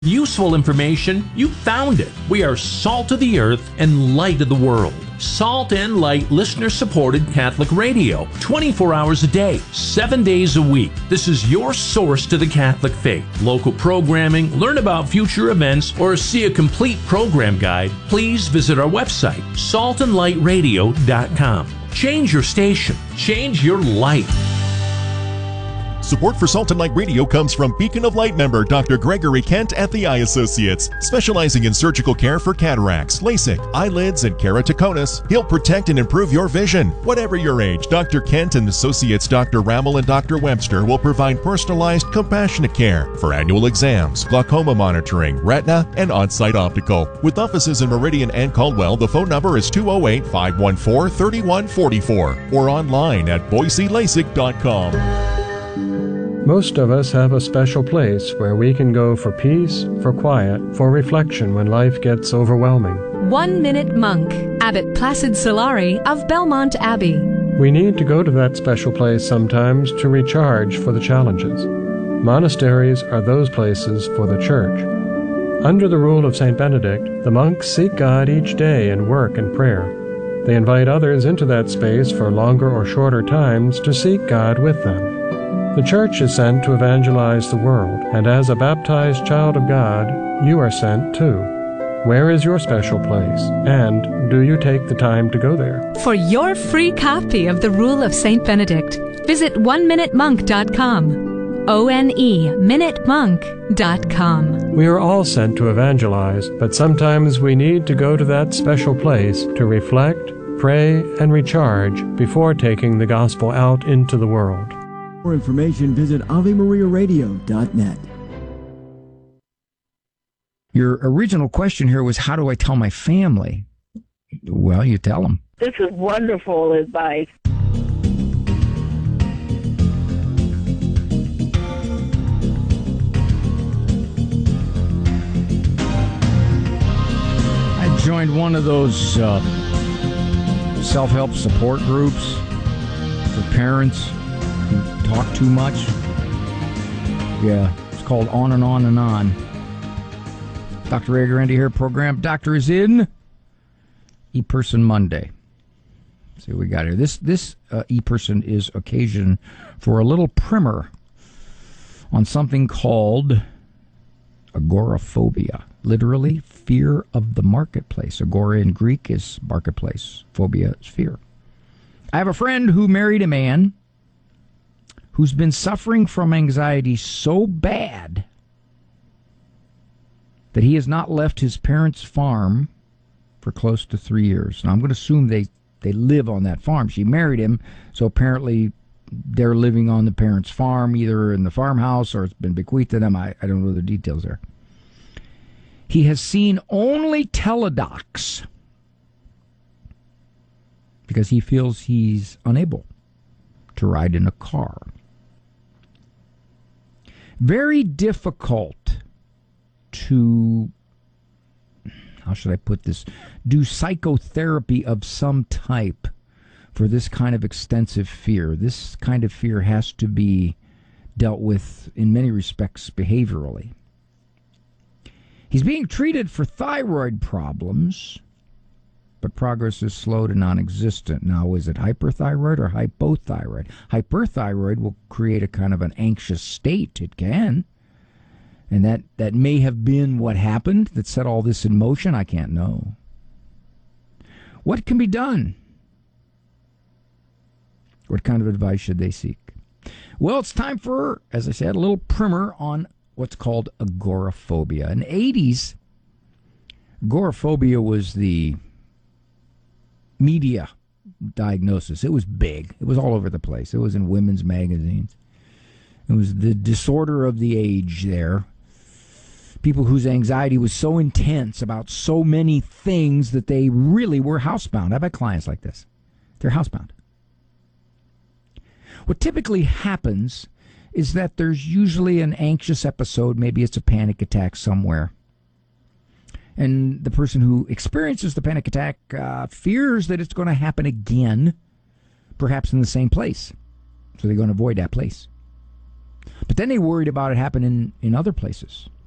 Useful information, you found it. We are salt of the earth and light of the world. Salt and Light listener-supported Catholic radio, 24 hours a day, 7 days a week. This is your source to the Catholic faith. Local programming, learn about future events, or see a complete program guide, please visit our website, saltandlightradio.com. Change your station. Change your life. Support for Salt and Light Radio comes from Beacon of Light member Dr. Gregory Kent at the Eye Associates. Specializing in surgical care for cataracts, LASIK, eyelids, and keratoconus, he'll protect and improve your vision. Whatever your age, Dr. Kent and Associates Dr. Rammel and Dr. Webster will provide personalized, compassionate care for annual exams, glaucoma monitoring, retina, and on-site optical. With offices in Meridian and Caldwell, the phone number is 208-514-3144 or online at boiselasik.com. Most of us have a special place where we can go for peace, for quiet, for reflection when life gets overwhelming. 1 Minute Monk, Abbot Placid Solari of Belmont Abbey. We need to go to that special place sometimes to recharge for the challenges. Monasteries are those places for the Church. Under the rule of St. Benedict, the monks seek God each day in work and prayer. They invite others into that space for longer or shorter times to seek God with them. The Church is sent to evangelize the world, and as a baptized child of God, you are sent too. Where is your special place, and do you take the time to go there? For your free copy of The Rule of St. Benedict, visit oneminutemonk.com. ONE-minutemonk.com. We are all sent to evangelize, but sometimes we need to go to that special place to reflect, pray, and recharge before taking the gospel out into the world. For more information, visit AveMariaRadio.net. Your original question here was, how do I tell my family? Well, you tell them. This is wonderful advice. I joined one of those self-help support groups for parents who talk too much. Yeah, it's called On and On and On. Dr. Ray Guarendi here, program. Doctor is in ePerson Monday. Let's see what we got here. This ePerson is occasion for a little primer on something called agoraphobia. Literally, fear of the marketplace. Agora in Greek is marketplace. Phobia is fear. I have a friend who married a man who's been suffering from anxiety so bad that he has not left his parents' farm for close to 3 years. Now, I'm going to assume they live on that farm. She married him, so apparently they're living on the parents' farm, either in the farmhouse or it's been bequeathed to them. I don't know the details there. He has seen only teledocs because he feels he's unable to ride in a car. Very difficult to, how should I put this, do psychotherapy of some type for this kind of extensive fear. This kind of fear has to be dealt with, in many respects, behaviorally. He's being treated for thyroid problems, but progress is slow to non-existent. Now, is it hyperthyroid or hypothyroid? Hyperthyroid will create a kind of an anxious state. It can. And that may have been what happened that set all this in motion. I can't know. What can be done? What kind of advice should they seek? Well, it's time for, as I said, a little primer on what's called agoraphobia. In the 80s, agoraphobia was the media diagnosis. It was big. It was all over the place. It was in women's magazines. It was the disorder of the age there. People whose anxiety was so intense about so many things that they really were housebound. I've had clients like this. They're housebound. What typically happens is that there's usually an anxious episode. Maybe it's a panic attack somewhere. And the person who experiences the panic attack fears that it's going to happen again, perhaps in the same place. So they're going to avoid that place. But then they worried about it happening in other places.